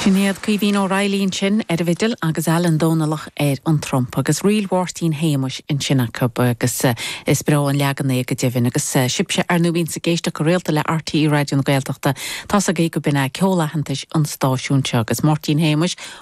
Sinead Caoimhín O'Reilly sin vidil agus Alan Dónalach an Trump agus rialhhartín héimeis in sinna cub agus is bra an leganna go divin agus sibse nuín sa géiste go réalta le RTí Radio na Gaeltachta tá a gé go bina ceolahantais an stáisiúnte agus Martin héimeis